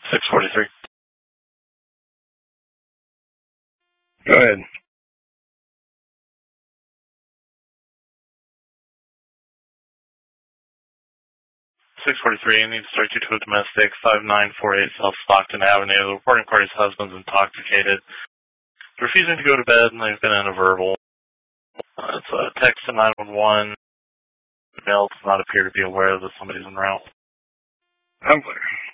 643. Go ahead. 643, I need to start you to a domestic, 5948 South Stockton Avenue. The reporting party's husband's intoxicated, refusing to go to bed, and they've been in a verbal. It's a text to 911. The male does not appear to be aware that somebody's en route. I'm clear.